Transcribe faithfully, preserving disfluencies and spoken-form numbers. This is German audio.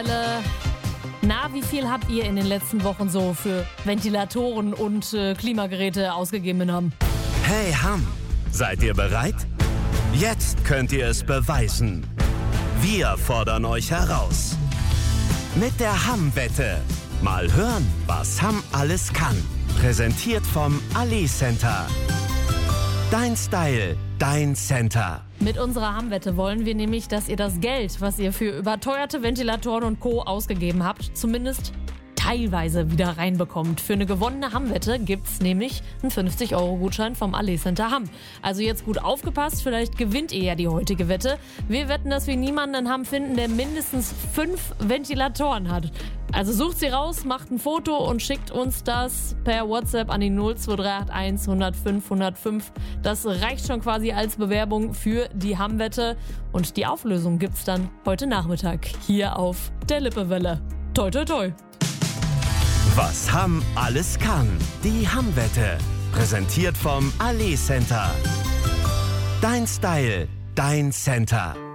Na, wie viel habt ihr in den letzten Wochen so für Ventilatoren und äh, Klimageräte ausgegeben in Hamm? Hey Hamm, seid ihr bereit? Jetzt könnt ihr es beweisen. Wir fordern euch heraus. Mit der Hamm-Wette. Mal hören, was Hamm alles kann. Präsentiert vom Ali Center. Dein Style, dein Center. Mit unserer Hamm-Wette wollen wir nämlich, dass ihr das Geld, was ihr für überteuerte Ventilatoren und Co. ausgegeben habt, zumindest teilweise wieder reinbekommt. Für eine gewonnene Hamm-Wette gibt's nämlich einen fünfzig Euro Gutschein vom Ali Center Hamm. Also jetzt gut aufgepasst, vielleicht gewinnt ihr ja die heutige Wette. Wir wetten, dass wir niemanden in Hamm finden, der mindestens fünf Ventilatoren hat. Also sucht sie raus, macht ein Foto und schickt uns das per WhatsApp an die null zwei drei acht eins hundertfünf hundertfünf. Das reicht schon quasi als Bewerbung für die Hamm-Wette. Und die Auflösung gibt's dann heute Nachmittag hier auf der Lippewelle. Toi, toi, toi. Was Hamm alles kann. Die Hamm-Wette. Präsentiert vom Ali Center. Dein Style, dein Center.